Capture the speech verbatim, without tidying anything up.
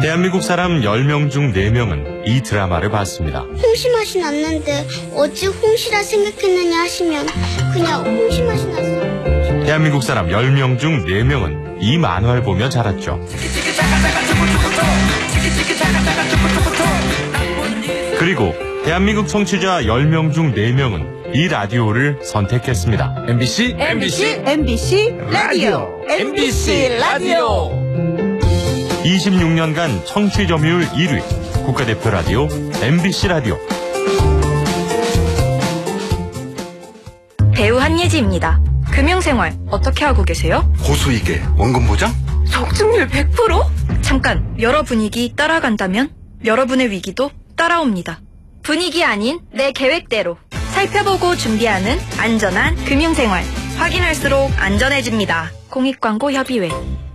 대한민국 사람 열 명 중 네 명은 이 드라마를 봤습니다. 홍시 맛이 났는데 어찌 홍시라 생각했느냐 하시면 그냥 홍시 맛이 났어요. 대한민국 사람 열 명 중 네 명은 이 만화를 보며 자랐죠. 그리고 대한민국 청취자 열 명 중 네 명은 이 라디오를 선택했습니다. 엠비씨 엠비씨 엠비씨 라디오 엠비씨 라디오 이십육 년간 청취 점유율 일 위 국가대표 라디오 엠비씨 라디오. 배우 한예지입니다. 금융생활 어떻게 하고 계세요? 고수익에 원금 보장? 적중률 백 퍼센트? 잠깐, 여러 분위기 따라간다면 여러분의 위기도 따라옵니다. 분위기 아닌 내 계획대로 살펴보고 준비하는 안전한 금융생활. 확인할수록 안전해집니다. 공익광고협의회.